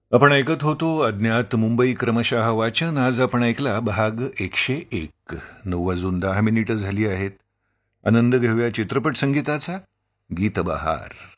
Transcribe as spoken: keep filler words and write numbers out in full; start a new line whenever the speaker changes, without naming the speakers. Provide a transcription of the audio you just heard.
आपण ऐकत होतो अज्ञात मुंबई क्रमशः वाचन. आज आपण ऐकला भाग एकशे एक. नऊ वाजून दहा मिनिटं झाली आहेत. आनंद घेऊया चित्रपट संगीताचा. गीतबहार.